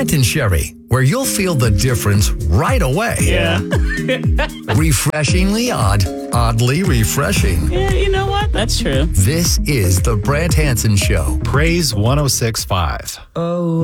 Brant and Sherry, where you'll feel the difference right away. Yeah. Refreshingly odd, oddly refreshing. Yeah, you know what? That's true. This is the Brant Hansen Show. Praise 106.5. Oh.